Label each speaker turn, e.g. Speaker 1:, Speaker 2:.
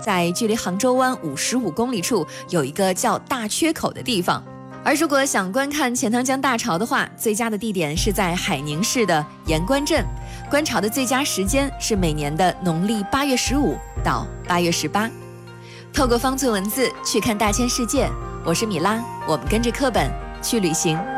Speaker 1: 在距离杭州湾55公里处有一个叫大缺口的地方。而如果想观看钱塘江大潮的话，最佳的地点是在海宁市的盐官镇，观潮的最佳时间是每年的农历8月15到8月18。透过方寸文字去看大千世界，我是米拉，我们跟着课本去旅行。